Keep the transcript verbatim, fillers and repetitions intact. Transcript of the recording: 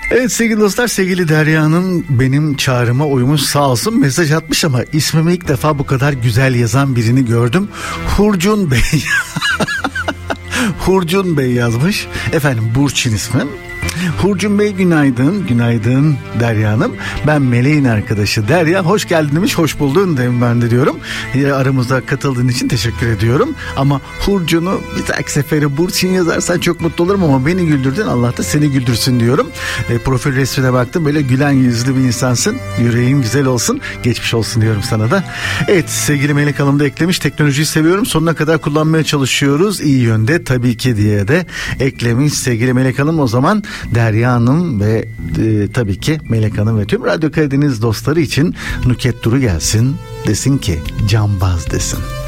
Evet sevgili dostlar, sevgili Derya Hanım benim çağrıma uymuş, sağ olsun mesaj atmış ama ismimi ilk defa bu kadar güzel yazan birini gördüm. Hurcun Bey. Hurcun Bey yazmış. Efendim Burçin ismim. Hurcun Bey günaydın. Günaydın Derya Hanım. Ben Meleğin arkadaşı Derya. Hoş geldin demiş. Hoş buldun dedim ben de diyorum. E, aramıza katıldığın için teşekkür ediyorum. Ama Hurcun'u bir dahaki sefere Burçin yazarsan çok mutlu olurum ama beni güldürdün. Allah da seni güldürsün diyorum. E, profil resmine baktım. Böyle gülen yüzlü bir insansın. Yüreğin güzel olsun. Geçmiş olsun diyorum sana da. Evet sevgili Melek Hanım da eklemiş. Teknolojiyi seviyorum. Sonuna kadar kullanmaya çalışıyoruz. İyi yönde tabii ki diye de eklemiş sevgili Melek Hanım. O zaman Derya Hanım ve e, tabii ki Melek Hanım ve tüm Radyo Karadeniz dostları için Nükhet Duru gelsin, desin ki cambaz desin.